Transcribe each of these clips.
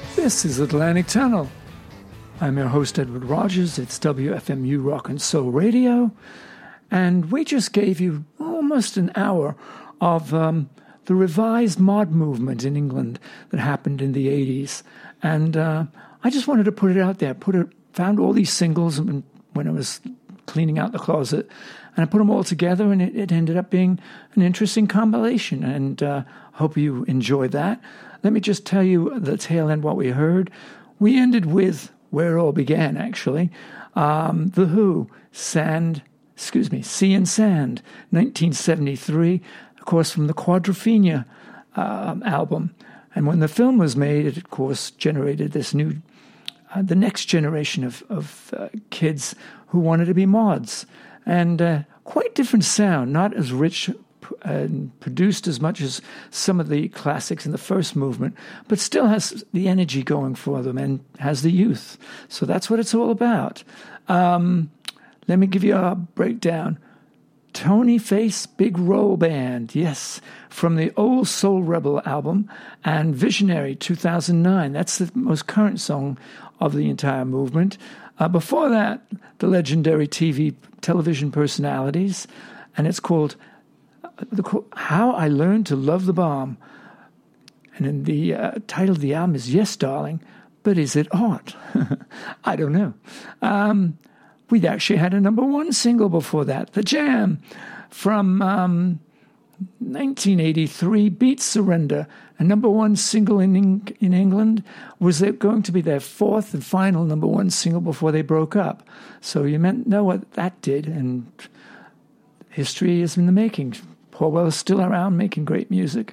This is Atlantic Tunnel. I'm your host, Edward Rogers. It's WFMU Rock and Soul Radio. And we just gave you almost an hour of the revised mod movement in England that happened in the 80s. And I just wanted to put it out there. Found all these singles when I was cleaning out the closet. And I put them all together, and it ended up being an interesting compilation. And hope you enjoyed that. Let me just tell you the tail end what we heard. We ended with where it all began, actually. The Who, Sea and Sand, 1973, of course, from the Quadrophenia album. And when the film was made, it, of course, generated this new, the next generation of kids who wanted to be mods. And quite different sound, not as rich and produced as much as some of the classics in the first movement, but still has the energy going for them and has the youth. So that's what it's all about. Let me give you a breakdown. Tony Face Big Roll Band, yes, from the Old Soul Rebel album, and Visionary 2009. That's the most current song of the entire movement. Before that, the legendary television personalities, and it's called How I Learned to Love the Bomb. And then the title of the album is Yes, Darling, but is it art? I don't know. We'd actually had a number one single before that, The Jam, from 1983, Beat Surrender, a number one single in England. Was it going to be their fourth and final number one single before they broke up? So you know what that did, and history is in the making. Paul Weller is still around making great music.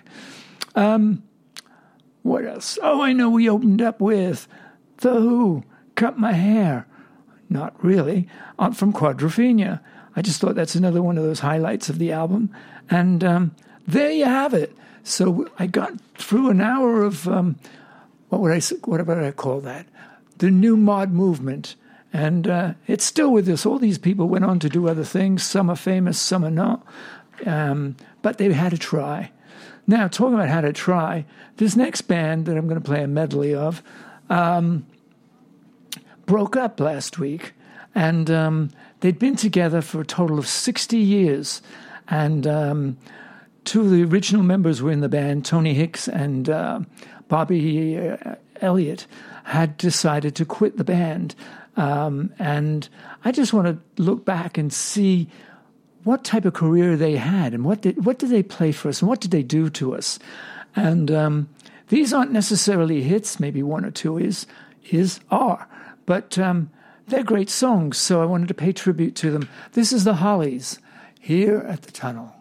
What else? Oh, I know we opened up with The Who, Cut My Hair. Not really. From Quadrophenia. I just thought that's another one of those highlights of the album. And there you have it. So I got through an hour of, what would I call that? The new mod movement. And it's still with us. All these people went on to do other things. Some are famous, some are not. But they had to try. Now, talking about how to try, this next band that I'm going to play a medley of broke up last week. And they'd been together for a total of 60 years. And two of the original members were in the band, Tony Hicks and Bobby Elliott, had decided to quit the band. And I just want to look back and see what type of career they had and what did they play for us and what did they do to us. And these aren't necessarily hits, maybe one or two are. But they're great songs, so I wanted to pay tribute to them. This is the Hollies, here at the Tunnel.